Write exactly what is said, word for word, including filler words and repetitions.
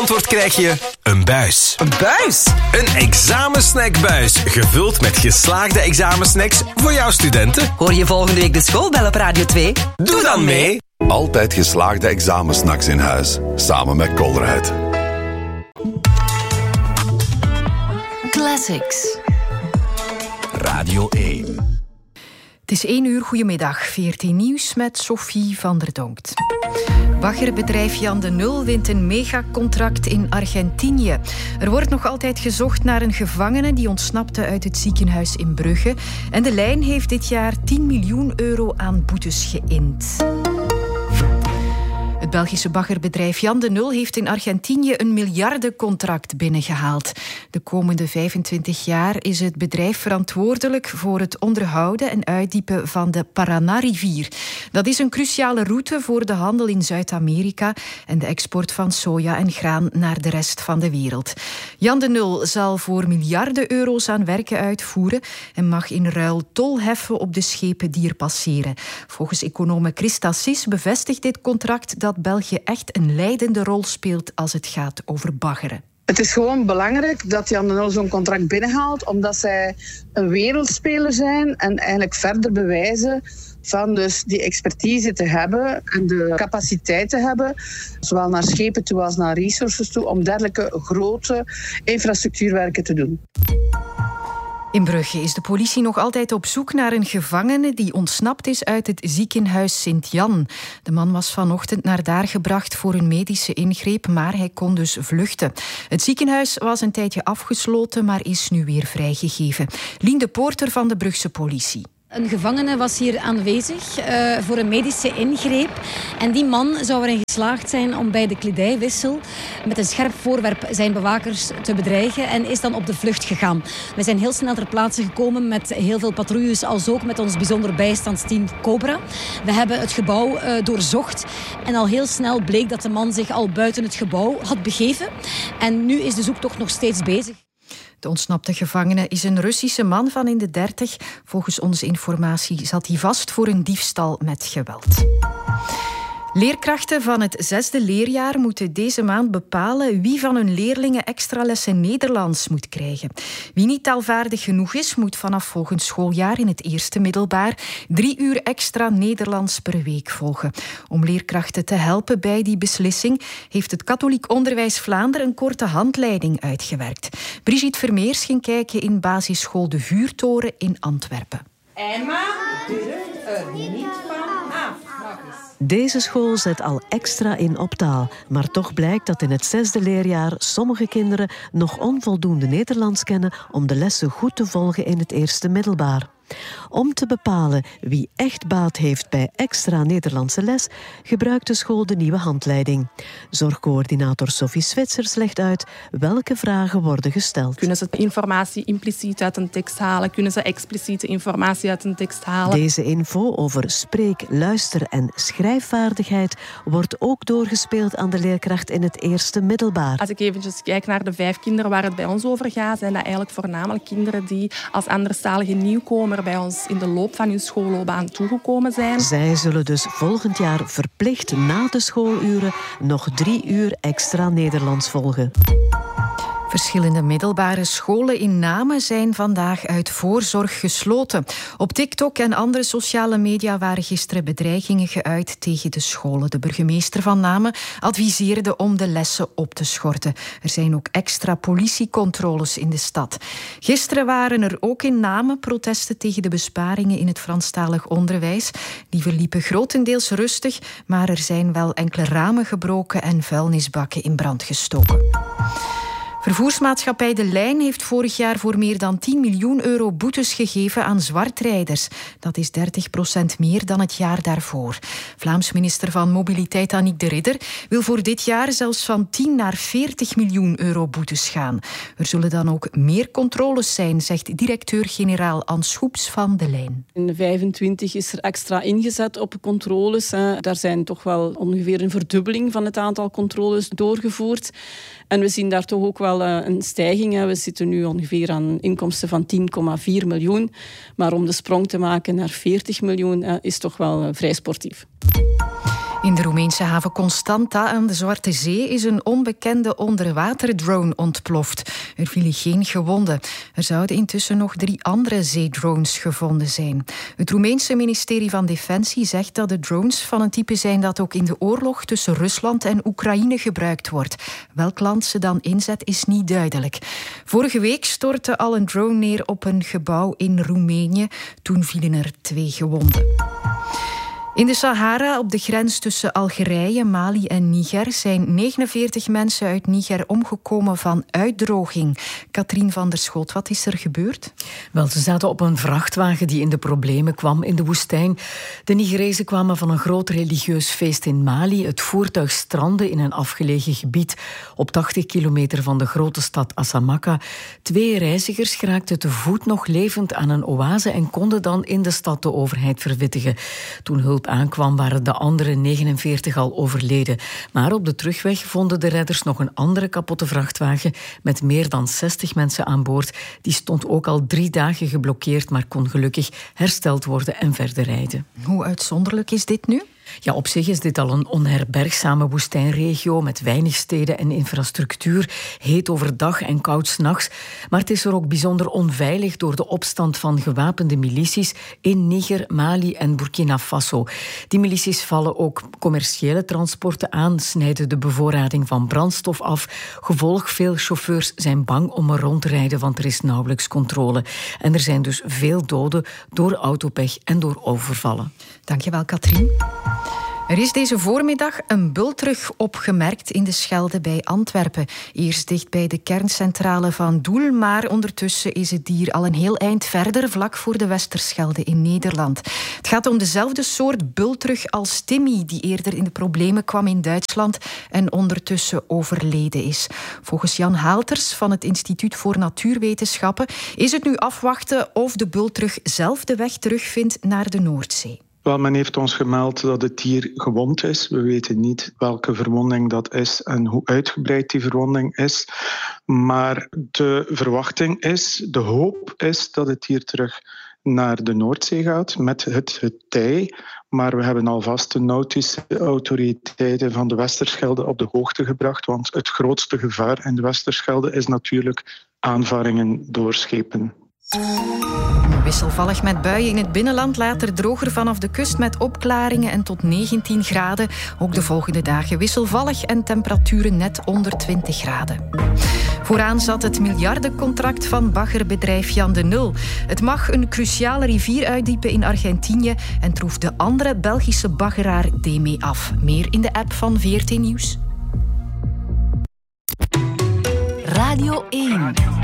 Antwoord krijg je een buis. Een buis? Een examensnackbuis, gevuld met geslaagde examensnacks voor jouw studenten. Hoor je volgende week de schoolbel op Radio twee? Doe dan mee! Altijd geslaagde examensnacks in huis, samen met Colruyt. Classics. Radio één. Het is één uur, goedemiddag. V R T Nieuws met Sophie van der Donkt. Baggerbedrijf Jan de Nul wint een megacontract in Argentinië. Er wordt nog altijd gezocht naar een gevangene die ontsnapte uit het ziekenhuis in Brugge. En de lijn heeft dit jaar tien miljoen euro aan boetes geïnd. Het Belgische baggerbedrijf Jan de Nul heeft in Argentinië een miljardencontract binnengehaald. De komende vijfentwintig jaar is het bedrijf verantwoordelijk voor het onderhouden en uitdiepen van de Paraná-rivier. Dat is een cruciale route voor de handel in Zuid-Amerika en de export van soja en graan naar de rest van de wereld. Jan de Nul zal voor miljarden euro's aan werken uitvoeren en mag in ruil tol heffen op de schepen die er passeren. Volgens econoom Christa Sis bevestigt dit contract dat België echt een leidende rol speelt als het gaat over baggeren. Het is gewoon belangrijk dat Jan de Nul zo'n contract binnenhaalt, omdat zij een wereldspeler zijn en eigenlijk verder bewijzen van dus die expertise te hebben en de capaciteit te hebben, zowel naar schepen toe als naar resources toe, om dergelijke grote infrastructuurwerken te doen. In Brugge is de politie nog altijd op zoek naar een gevangene die ontsnapt is uit het ziekenhuis Sint-Jan. De man was vanochtend naar daar gebracht voor een medische ingreep, maar hij kon dus vluchten. Het ziekenhuis was een tijdje afgesloten, maar is nu weer vrijgegeven. Lien de Poorter van de Brugse politie. Een gevangene was hier aanwezig uh, voor een medische ingreep. En die man zou erin geslaagd zijn om bij de kledijwissel met een scherp voorwerp zijn bewakers te bedreigen en is dan op de vlucht gegaan. We zijn heel snel ter plaatse gekomen met heel veel patrouilles, als ook met ons bijzonder bijstandsteam Cobra. We hebben het gebouw uh, doorzocht en al heel snel bleek dat de man zich al buiten het gebouw had begeven. En nu is de zoektocht nog steeds bezig. De ontsnapte gevangene is een Russische man van in de dertig. Volgens onze informatie zat hij vast voor een diefstal met geweld. Leerkrachten van het zesde leerjaar moeten deze maand bepalen wie van hun leerlingen extra lessen Nederlands moet krijgen. Wie niet taalvaardig genoeg is, moet vanaf volgend schooljaar in het eerste middelbaar drie uur extra Nederlands per week volgen. Om leerkrachten te helpen bij die beslissing heeft het Katholiek Onderwijs Vlaanderen een korte handleiding uitgewerkt. Brigitte Vermeers ging kijken in basisschool De Vuurtoren in Antwerpen. Emma durft er niet van af. Deze school zet al extra in op taal, maar toch blijkt dat in het zesde leerjaar sommige kinderen nog onvoldoende Nederlands kennen om de lessen goed te volgen in het eerste middelbaar. Om te bepalen wie echt baat heeft bij extra Nederlandse les, gebruikt de school de nieuwe handleiding. Zorgcoördinator Sophie Zwitsers legt uit welke vragen worden gesteld. Kunnen ze informatie impliciet uit een tekst halen? Kunnen ze expliciete informatie uit een tekst halen? Deze info over spreek-, luister- en schrijfvaardigheid wordt ook doorgespeeld aan de leerkracht in het eerste middelbaar. Als ik eventjes kijk naar de vijf kinderen waar het bij ons over gaat, zijn dat eigenlijk voornamelijk kinderen die als anderstalige nieuwkomer bij ons in de loop van hun schoolloopbaan toegekomen zijn. Zij zullen dus volgend jaar verplicht na de schooluren nog drie uur extra Nederlands volgen. Verschillende middelbare scholen in Namen zijn vandaag uit voorzorg gesloten. Op TikTok en andere sociale media waren gisteren bedreigingen geuit tegen de scholen. De burgemeester van Namen adviseerde om de lessen op te schorten. Er zijn ook extra politiecontroles in de stad. Gisteren waren er ook in Namen protesten tegen de besparingen in het Franstalig onderwijs. Die verliepen grotendeels rustig, maar er zijn wel enkele ramen gebroken en vuilnisbakken in brand gestoken. Vervoersmaatschappij De Lijn heeft vorig jaar voor meer dan tien miljoen euro boetes gegeven aan zwartrijders. Dat is dertig procent meer dan het jaar daarvoor. Vlaams minister van Mobiliteit Annick de Ridder wil voor dit jaar zelfs van tien naar veertig miljoen euro boetes gaan. Er zullen dan ook meer controles zijn, zegt directeur-generaal Anne Schoeps van De Lijn. In vijfentwintig is er extra ingezet op controles. Daar zijn toch wel ongeveer een verdubbeling van het aantal controles doorgevoerd. En we zien daar toch ook wel een stijging. We zitten nu ongeveer aan inkomsten van tien komma vier miljoen. Maar om de sprong te maken naar veertig miljoen is toch wel vrij sportief. In de Roemeense haven Constanta aan de Zwarte Zee is een onbekende onderwaterdrone ontploft. Er vielen geen gewonden. Er zouden intussen nog drie andere zeedrones gevonden zijn. Het Roemeense ministerie van Defensie zegt dat de drones van een type zijn dat ook in de oorlog tussen Rusland en Oekraïne gebruikt wordt. Welk land ze dan inzet is niet duidelijk. Vorige week stortte al een drone neer op een gebouw in Roemenië. Toen vielen er twee gewonden. In de Sahara, op de grens tussen Algerije, Mali en Niger, zijn negenenveertig mensen uit Niger omgekomen van uitdroging. Katrien van der Schoot, wat is er gebeurd? Wel, ze zaten op een vrachtwagen die in de problemen kwam in de woestijn. De Nigerezen kwamen van een groot religieus feest in Mali. Het voertuig strandde in een afgelegen gebied op tachtig kilometer van de grote stad Assamaka. Twee reizigers geraakten te voet nog levend aan een oase en konden dan in de stad de overheid verwittigen. Toen hulp aankwam, waren de andere negenenveertig al overleden. Maar op de terugweg vonden de redders nog een andere kapotte vrachtwagen met meer dan zestig mensen aan boord. Die stond ook al drie dagen geblokkeerd, maar kon gelukkig hersteld worden en verder rijden. Hoe uitzonderlijk is dit nu? Ja, op zich is dit al een onherbergzame woestijnregio met weinig steden en infrastructuur, heet overdag en koud 's nachts. Maar het is er ook bijzonder onveilig door de opstand van gewapende milities in Niger, Mali en Burkina Faso. Die milities vallen ook commerciële transporten aan, snijden de bevoorrading van brandstof af. Gevolg, veel chauffeurs zijn bang om er rond te rijden, want er is nauwelijks controle. En er zijn dus veel doden door autopech en door overvallen. Dankjewel, Katrien. Er is deze voormiddag een bultrug opgemerkt in de Schelde bij Antwerpen. Eerst dicht bij de kerncentrale van Doel, maar ondertussen is het dier al een heel eind verder, vlak voor de Westerschelde in Nederland. Het gaat om dezelfde soort bultrug als Timmy, die eerder in de problemen kwam in Duitsland en ondertussen overleden is. Volgens Jan Haalters van het Instituut voor Natuurwetenschappen is het nu afwachten of de bultrug zelf de weg terugvindt naar de Noordzee. Wel, men heeft ons gemeld dat het dier gewond is. We weten niet welke verwonding dat is en hoe uitgebreid die verwonding is. Maar de verwachting is, de hoop is dat het dier terug naar de Noordzee gaat met het getij. Maar we hebben alvast de nautische autoriteiten van de Westerschelde op de hoogte gebracht. Want het grootste gevaar in de Westerschelde is natuurlijk aanvaringen door schepen. Wisselvallig met buien in het binnenland, later droger vanaf de kust met opklaringen en tot negentien graden. Ook de volgende dagen wisselvallig en temperaturen net onder twintig graden. Vooraan zat het miljardencontract van baggerbedrijf Jan de Nul. Het mag een cruciale rivier uitdiepen in Argentinië en troef de andere Belgische baggeraar daarmee af. Meer in de app van V R T Nieuws. Radio één.